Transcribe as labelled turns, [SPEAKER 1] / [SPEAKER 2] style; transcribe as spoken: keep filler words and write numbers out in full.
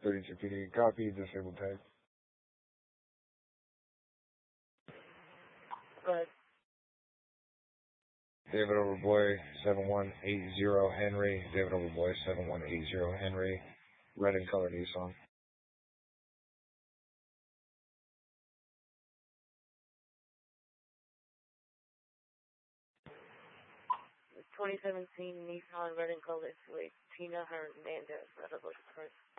[SPEAKER 1] thirty-two P D, copy, disabled tag.
[SPEAKER 2] Go ahead.
[SPEAKER 1] David Overboy, seven one eight zero Henry. David Overboy, seven one eight zero Henry. Red and color Nissan.
[SPEAKER 2] twenty seventeen Nissan red and color with Tina Hernandez. That's a price.